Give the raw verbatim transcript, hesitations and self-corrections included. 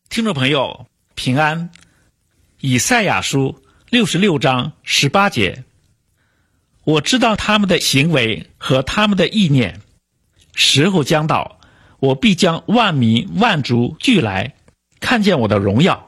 听众朋友平安。以赛亚书六十六章十八节，我知道他们的行为和他们的意念，时候将到，我必将万民万族聚来，看见我的荣耀。